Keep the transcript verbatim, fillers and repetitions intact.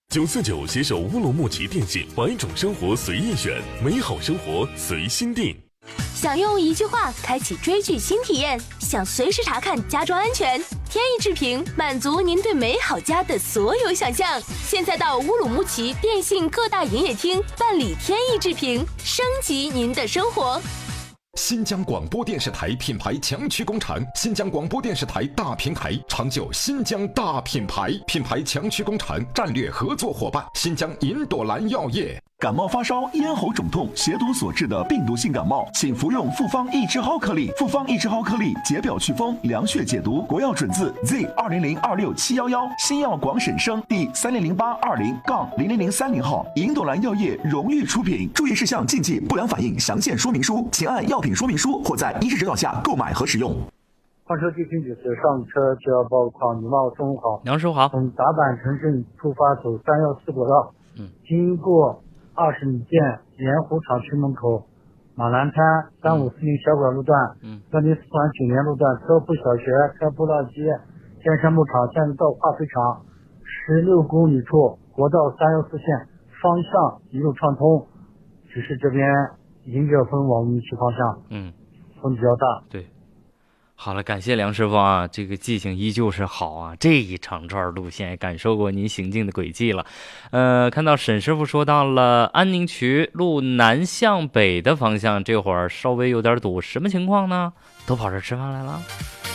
九四九携手乌鲁木齐电信，百种生活随意选，美好生活随心定。 想用一句话开启追剧新体验，想随时查看家装安全，天翼智屏满足您对美好家的所有想象。现在到乌鲁木齐电信各大营业厅办理天翼智屏，升级您的生活。 新疆广播电视台品牌强区工厂，新疆广播电视台大平台，长久新疆大品牌，品牌强区工厂战略合作伙伴，新疆银朵兰药业。 感冒发烧、咽喉肿痛、血毒所致的病毒性感冒，请服用复方益智蒿颗粒。复方益智蒿颗粒解表祛风、凉血解毒，国药准字 Z 二零零二六七幺幺，新药广审生第三零零八二零杠零零零三零号，银朵兰药业荣誉出品。注意事项、禁忌、不良反应详见说明书，请按药品说明书或在医师指导下购买和使用。 换车地区就是上车就要报考礼貌中午好。 梁师傅好。 从达坂城镇出发走三幺四国道， 嗯，经过二十米线盐湖厂区门口马兰滩三五四零小管路段， 嗯， 三零四环九年路段车铺小学开布道街建山牧场现到化肥厂十六公里处国道三幺四线方向一路畅通，只是这边迎着风往我们去方向， 嗯， 风比较大。 对，好了，感谢梁师傅啊，这个记性依旧是好啊，这一长串路线感受过您行进的轨迹了。呃，看到沈师傅说到了安宁渠路南向北的方向，这会儿稍微有点堵，什么情况呢？都跑这吃饭来了。